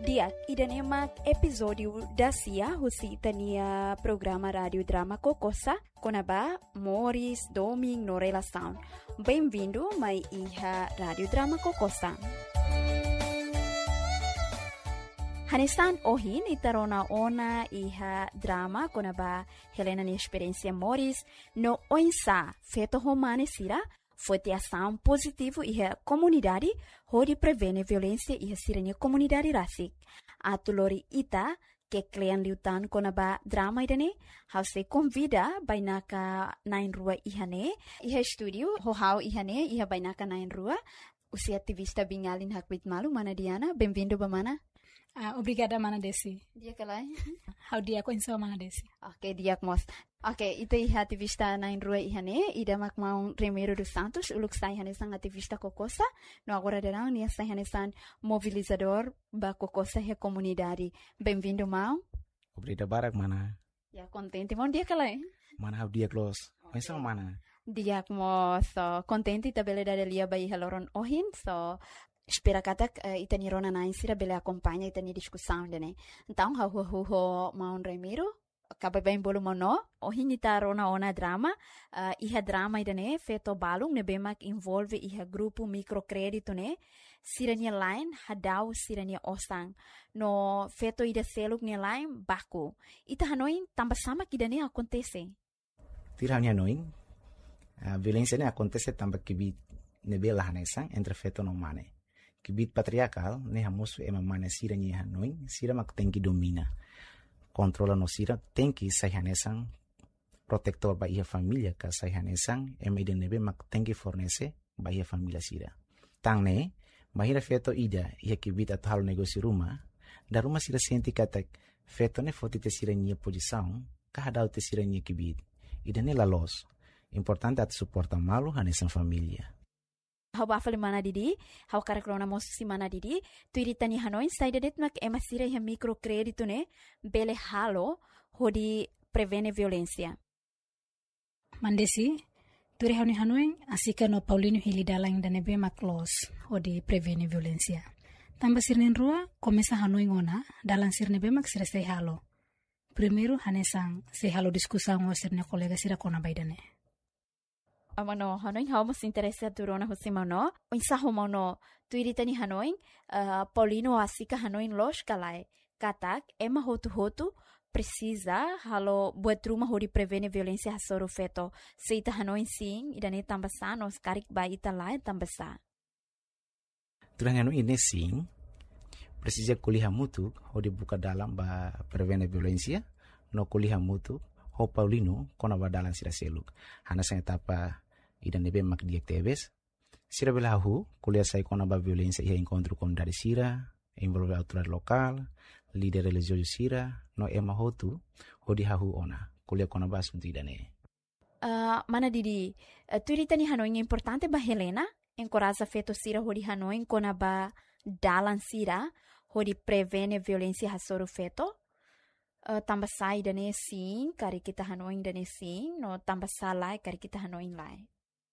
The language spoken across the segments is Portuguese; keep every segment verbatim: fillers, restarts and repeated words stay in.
Diak idan emak episódio da Cia husi tania programa rádio drama Kokosa konaba Morris Doming no relação. Bem-vindo mai iha rádio drama Kokosa. Hanesan ohin itarona ona iha drama konaba Helena ni experiência Morris no oinsa feto romane sira foi ação positivo e a comunidade onde prevene violência e a sirene comunidade rasik. Atulori ita que klien liutan konaba drama idane, hau se convida bainaka nain rua ihane, iha studio ho hau ihane iha bainaka nain rua. Usi ativista bingalin hakwit malu mana Diana, bem-vindo bamana. Uh, obrigada mana Desi. Dia kalai. Hau dia ko insa mana Desi. Okay, dia mos. Okay, ita iha ativista nain rua ihane, ida mak mau Remiro dos Santos, uluk sai hane sang ativista Kokosa, no agora derang nia sai hane san mobilizador ba Kokosa he comunidade. Bem-vindo mau. Obrigado barak mana. Ya contente mon dia kalai. Mana hau dia close. Okay. Insa mana. Dia mo so contente tabele da lia bai haloron ohin so espera katak uh, itani rona na insira bele acompanha itani discussão dene. Então hau hu ho mau Remiro acaba bem bolo mono ohin ita rona ona drama uh, iha drama idane feto balung ne bemak involve iha grupo microcredito ne sirania line hadau sirania osang no feto ida seluk ne line baku ita hanoin tambah sama kidane acontece. Tira hanoin a violência ne acontece tambah kibit ne bela hanesang entre feto no mane. Kibit patriarcal ne hamusu ema mane sirania hanoin sira mak tenki domina. Controla no sira tem que sai hanesang protector ba ia família ka sai hanesang em ide nebe mak tem que fornece ba ia família sira tang ne bahira feto ida ia kibit atau hal negócio rumah da rumah sira senti kata feto ne foti te sira nia posição ka hadau te sira nia kibit ida ne la los importante at suporta malu hanesang família. Hau bafali mana didi, hau karakrona mosi mana didi, tu iritani hanoin saidedet mak ema sira iha microcredito ne bele halo hodi prevene violência. Mandesi, tu ri hanoin hanoin asika no Paulino hili dalang dane be mak los hodi prevene violência. Tamba sirnen rua komesa hanoin ona dalang sirne be mak sira sei halo. Primeiro hanesang sei halo diskusang o sirne kolega sira kona baidane. Amano hanoin hau mas interesa turona husimano insa homono tu iritani hanoin uh, Paulino asika hanoin los kalai katak ema hotu hotu precisa halo buat rumah hodi prevene violência hasoro feto seita hanoin sing idane tambasa nos karik ba ita lai tambasa turang hanoin ini sing precisa kuliah mutu hodi buka dalam ba prevene violência no kuliah mutu ho Paulino kona ba dalam sira seluk hana sang etapa idan nebe mak diaktebes sira belahu kuliah sai kona ba violência ia encontro com dari sira envolve autoridade local líder religioso sira no ema hotu hodi hahu ona kuliah kona ba asunto idane uh, mana didi uh, tu iritani hanoin importante ba Helena encoraja feto sira hodi hanoin kona ba dalan sira hodi prevene violência hasoro feto. Uh, tambah sai dane sim kari kita hanoin dane sim no tambah salai kari kita hanoin lai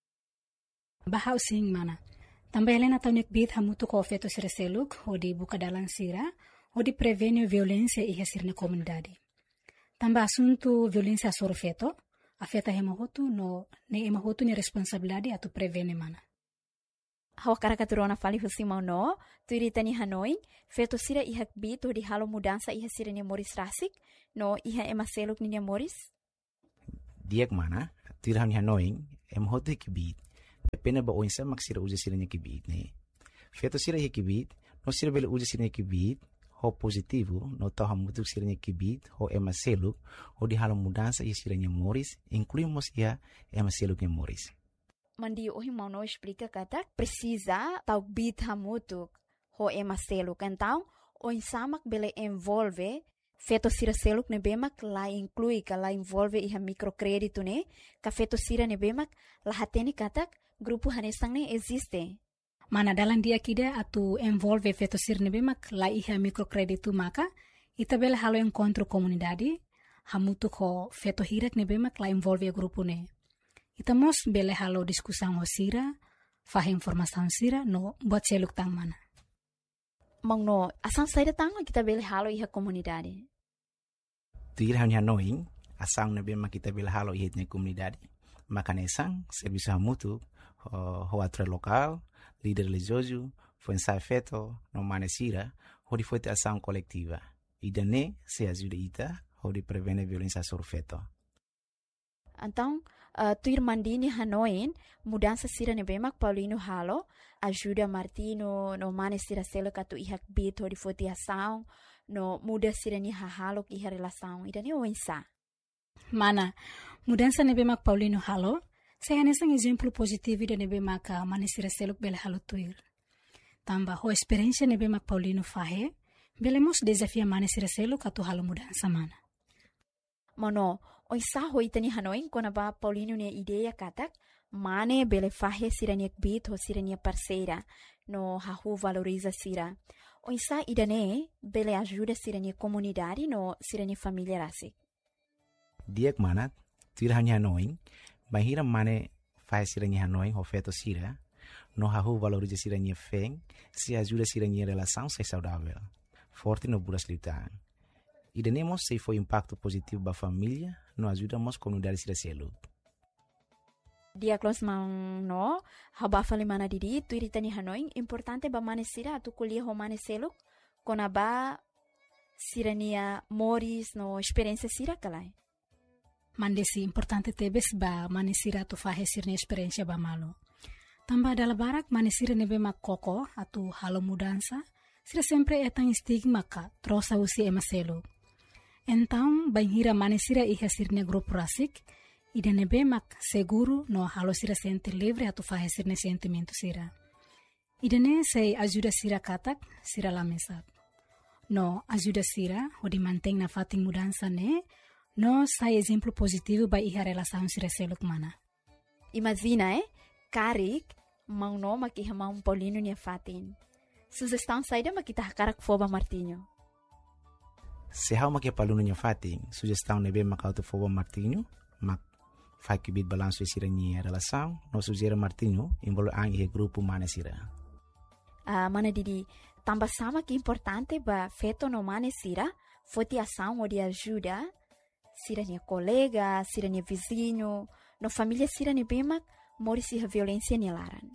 bahau sing mana tambah Helena taunek bit hamutu ko feto sira seluk hodi buka dalang sira hodi prevene violência iha sirne comunidade tambah asunto violência soro feto afeta hema hotu no ne ema hotu ni responsabilidade atu prevene mana. Hau karakaturona fali husimau no, tu iritani hanoin, feto sira iha bit hodi halo mudança iha sira ni Morris rasik, no iha ema seluk ni Morris? Diak mana, tu iritani hanoin, ema hotu kibit, depende ba oinsa mak sira uja sira ni kibit ne. Feto sira iha kibit, no sira bele uja sira ni kibit, ho positivo, no tau hamutuk sira ni kibit, ho ema seluk, hodi halo mudança iha sira ni Morris, incluímos iha ema seluk ni Morris. Mandi ohi mau no explica kata precisa tau bit hamutuk ho ema seluk então o insamak bele envolve feto sira seluk ne bemak la inclui ka la envolve iha microcredito ne ka feto sira ne bemak la hateni katak grupo hanesang ne existe mana dalam dia kida atu envolve feto sira ne bemak la iha microcredito maka ita bele halo encontro comunidade hamutuk ho feto hirak ne bemak la envolve grupo ne. Ita mos bele halo diskusang ho sira, fah informasi sira no buat seluk tang mana. mang no asang saida tang kita bele halo iha komunidade. Tuir hanya noing asang na bema kita bele halo iha nya komunidade. Makanesang serviço mútuo, o atre local, líder religioso, foi ensaio feito no manesira, onde foi ação coletiva. E daí se ajuda ita, onde prevene violência sobre feto. Então, uh, tu irmandini hanoin, mudança sira ne bemak Paulino halo, ajuda Martino no manesira selo katu ihak bit onde foi ação, no muda sira ni halo iha relação, e daí o ensa. Mana, mudança nebe mak Paulino halo, saya nesang exemplo positivo de nebe mak manesira seluk bele halo tuir. Tamba ho experiência nebe mak Paulino fahe, belemos desafia manesira seluk atu halo mudança mana. Mano, o isa ho itani hanoin kona ba Paulino ne ideia katak, mane bele fahe siraniak bit ho sirania parceira, no hahu valoriza sira. O isa idane bele ajuda sirania comunidade no sirania família rasik. Diak manat, tuir hanya noing, bahira mane faz siranya noing ho feto sira, no hahu valoriza siranya feng, se ajuda siranya relação se saudável, forte no buras lutan. E denemos se foi impacto positivo ba família, no ajudamos comunidade sira selu. Diaklos mang no, haba fali mana didi, tuir itani hanoing, importante ba mane sira atu kuliah ho mane seluk, kona ba sirania moris no experiência sira kalai. Mandesi importante tebes ba manesira tu fahe sirne experiência ba malo. Tamba dala barak manesira nebe mak koko atu halo mudança, sira sempre etang stigma ka trosa usi emaselo. Então, banhira manesira iha sirne grupo rasik, ida nebe mak seguro no halo sira sente livre atu fahe sirne sentimento sira. Ida ne sei ajuda sira katak, sira lamesak. No ajuda sira, o di manteng na fating mudança ne, no sai exemplo positivo ba iha relação sira seluk mana. Imagina, eh? Karik, mau no makiha mau Paulino nia fatin. Sugestão saída makita hakarak foba Martinho. Se hau makia Paulino nia fatin, sugestão nebe makauto foba Martinho, mak fai kibit balanço sira nia relação, no sugera Martinho, envolve ang ihe grupo mana sira. Ah, mana didi, tamba sama que importante ba feto no mana sira, foti ação ou de ajuda, sira nia colega, sira nia vizinho, no família sira ni bemak, mori siha violência ni laran.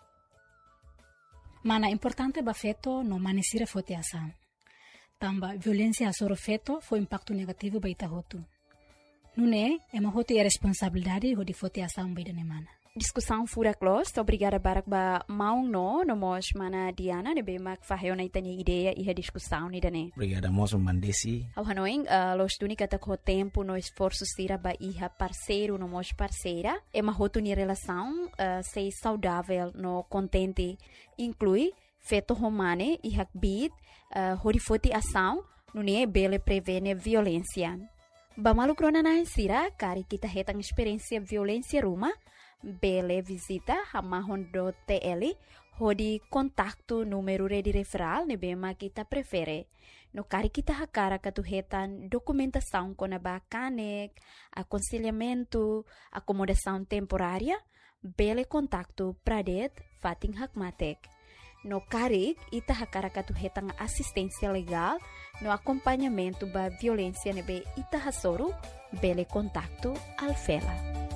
Mana importante ba feto no mana sira foti ação. Tamba violência soro feto foi impacto negativo ba ita hotu. Nune, é uma hotu e responsabilidade ho di foti ação ba idane mana. Discussão fura close, obrigada barak ba maung no, no mos mana Diana, ne bemak faheo na itani ideia e a discussão ni dane. Obrigada moço mandesi. Ao hanoing, uh, los tuni kata ko tempo no esforço sira ba iha parceiro no mos parceira, é uma hotu ni relação uh, sei saudável no contente, inclui feto romane e hakbit, uh, horifoti ação, nune bele prevene violência. Ba malukrona na sira, kari kita hetang experiência violência ruma, bele visita hamahon do T L hodi kontaktu número de referral ne bema kita prefere no kari kita hakara katuhetan documentação com a bacanek aconselhamento acomodação temporária bele kontaktu pradet fating hakmatek no kari ita hakara katuhetan assistência legal no acompanhamento ba violência nebe ita hasoro bele kontaktu alfela.